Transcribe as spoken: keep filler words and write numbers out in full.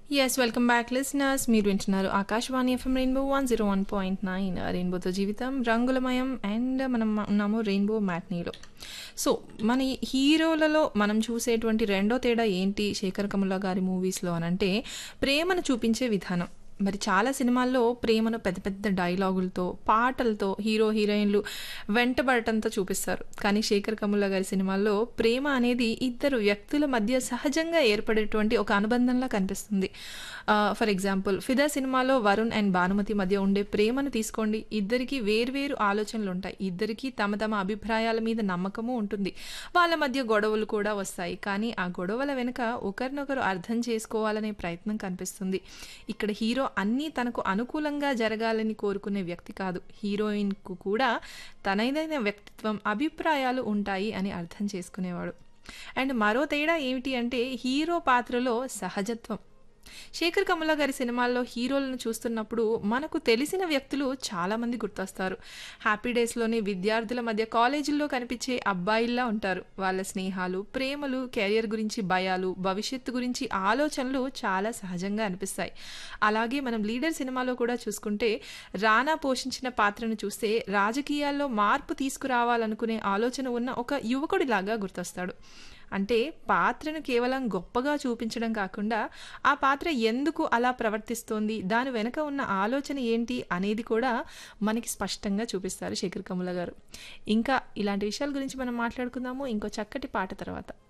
Yes. Welcome back listeners. మీరు వింటున్నారు Akashvani FM rainbow one zero one point nine. రెయిన్బోతో జీవితం రంగులమయం. అండ్ మనం ఉన్నాము రెయిన్బో మ్యాట్నీలో. సో మన ఈ హీరోలలో మనం చూసేటువంటి రెండో తేడా ఏంటి శేఖర్ కమ్ముల గారి మూవీస్లో అనంటే ప్రేమను చూపించే విధానం. మరి చాలా సినిమాల్లో ప్రేమను పెద్ద పెద్ద డైలాగులతో పాటలతో హీరో హీరోయిన్లు వెంటబడటంతో చూపిస్తారు. కానీ శేఖర్ కమ్ముల గారి సినిమాల్లో ప్రేమ అనేది ఇద్దరు వ్యక్తుల మధ్య సహజంగా ఏర్పడేటువంటి ఒక అనుబంధంలా కనిపిస్తుంది. ఫర్ ఎగ్జాంపుల్ ఫిదా సినిమాలో వరుణ్ అండ్ భానుమతి మధ్య ఉండే ప్రేమను తీసుకోండి. ఇద్దరికి వేర్వేరు ఆలోచనలు ఉంటాయి, ఇద్దరికి తమ తమ అభిప్రాయాల మీద నమ్మకము ఉంటుంది, వాళ్ళ మధ్య గొడవలు కూడా వస్తాయి. కానీ ఆ గొడవల వెనుక ఒకరినొకరు అర్థం చేసుకోవాలనే ప్రయత్నం కనిపిస్తుంది. ఇక్కడ హీరో అన్నీ తనకు అనుకూలంగా జరగాలని కోరుకునే వ్యక్తి కాదు, హీరోయిన్కు కూడా తనదైన వ్యక్తిత్వం అభిప్రాయాలు ఉంటాయి అని అర్థం చేసుకునేవాడు. అండ్ మరో తేడా ఏమిటి అంటే హీరో పాత్రలో సహజత్వం. శేఖర్ కమ్ముల గారి సినిమాల్లో హీరోలను చూస్తున్నప్పుడు మనకు తెలిసిన వ్యక్తులు చాలామంది గుర్తొస్తారు. హ్యాపీ డేస్లోని విద్యార్థుల మధ్య కాలేజీల్లో కనిపించే అబ్బాయిల్లా ఉంటారు. వాళ్ళ స్నేహాలు, ప్రేమలు, కెరియర్ గురించి భయాలు, భవిష్యత్తు గురించి ఆలోచనలు చాలా సహజంగా అనిపిస్తాయి. అలాగే మనం లీడర్ సినిమాలో కూడా చూసుకుంటే రానా పోషించిన పాత్రను చూస్తే రాజకీయాల్లో మార్పు తీసుకురావాలనుకునే ఆలోచన ఉన్న ఒక యువకుడిలాగా గుర్తొస్తాడు. అంటే పాత్రను కేవలం గొప్పగా చూపించడం కాకుండా ఆ పాత్ర ఎందుకు అలా ప్రవర్తిస్తోంది, దాని వెనక ఉన్న ఆలోచన ఏంటి అనేది కూడా మనకి స్పష్టంగా చూపిస్తారు శేఖర్ కమ్ముల గారు. ఇంకా ఇలాంటి విషయాల గురించి మనం మాట్లాడుకుందాము ఇంకో చక్కటి పాట తర్వాత.